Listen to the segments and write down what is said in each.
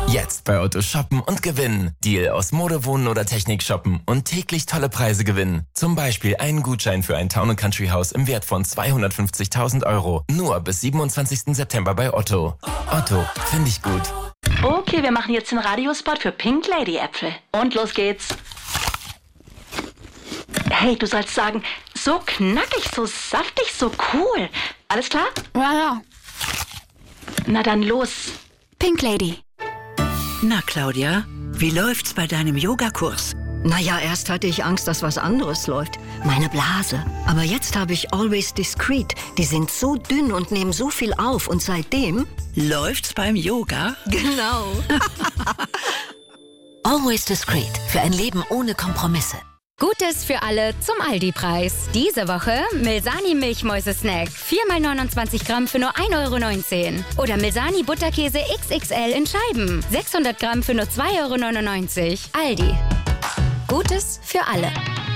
Jetzt bei Otto shoppen und gewinnen. Deal aus Mode, Wohnen oder Technik shoppen und täglich tolle Preise gewinnen. Zum Beispiel einen Gutschein für ein Town & Country Haus im Wert von 250.000 €. Nur bis 27. September bei Otto. Otto, finde ich gut. Okay, wir machen jetzt den Radiospot für Pink Lady Äpfel. Und los geht's. Hey, du sollst sagen, so knackig, so saftig, so cool. Alles klar? Ja. Na dann los. Pink Lady. Na, Claudia, wie läuft's bei deinem Yogakurs? Naja, erst hatte ich Angst, dass was anderes läuft. Meine Blase. Aber jetzt habe ich Always Discreet. Die sind so dünn und nehmen so viel auf. Und seitdem... Läuft's beim Yoga? Genau. Always Discreet. Für ein Leben ohne Kompromisse. Gutes für alle zum Aldi-Preis. Diese Woche Milsani Milchmäuse-Snack. 4 mal 29 Gramm für nur 1,19 €. Oder Milsani Butterkäse XXL in Scheiben. 600 Gramm für nur 2,99 €. Aldi. Gutes für alle.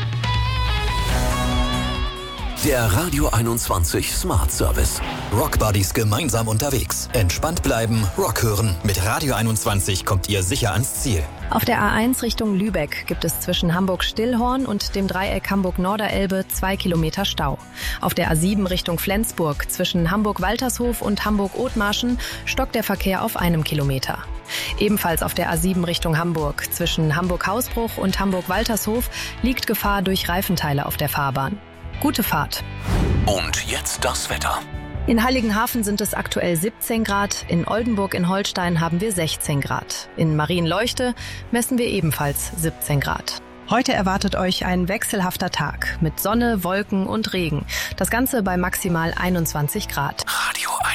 Der Radio 21 Smart Service. Rockbuddies gemeinsam unterwegs. Entspannt bleiben, Rock hören. Mit Radio 21 kommt ihr sicher ans Ziel. Auf der A1 Richtung Lübeck gibt es zwischen Hamburg-Stillhorn und dem Dreieck Hamburg-Norderelbe 2 Kilometer Stau. Auf der A7 Richtung Flensburg zwischen Hamburg-Waltershof und Hamburg-Othmarschen stockt der Verkehr auf 1 Kilometer. Ebenfalls auf der A7 Richtung Hamburg zwischen Hamburg-Hausbruch und Hamburg-Waltershof liegt Gefahr durch Reifenteile auf der Fahrbahn. Gute Fahrt. Und jetzt das Wetter. In Heiligenhafen sind es aktuell 17 Grad, in Oldenburg in Holstein haben wir 16 Grad. In Marienleuchte messen wir ebenfalls 17 Grad. Heute erwartet euch ein wechselhafter Tag mit Sonne, Wolken und Regen. Das Ganze bei maximal 21 Grad. Radio